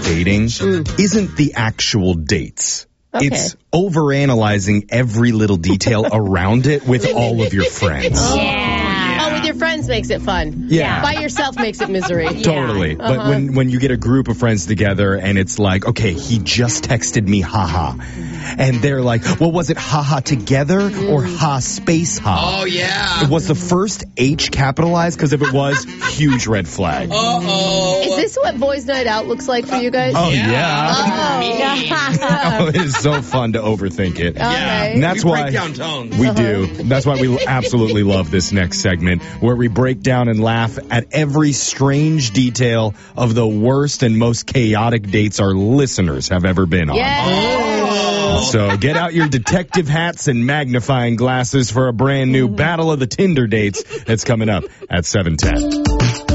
dating isn't the actual dates. Okay. It's overanalyzing every little detail around it with all of your friends. Oh, with your friends makes it fun. Yeah. By yourself makes it misery. Totally. But when you get a group of friends together and it's like, okay, he just texted me haha. And they're like, well, was it haha together or ha space ha? Oh, yeah. Was the first H capitalized? Because if it was, huge red flag. Uh-oh. Is this what Boys Night Out looks like for you guys? Oh, yeah. Oh. It is so fun to overthink it. All Yeah. right. And that's We why break down tones. we do. That's why we absolutely love this next segment where we break down and laugh at every strange detail of the worst and most chaotic dates our listeners have ever been on. Yes. So get out your detective hats and magnifying glasses for a brand new Battle of the Tinder Dates that's coming up at 7:10.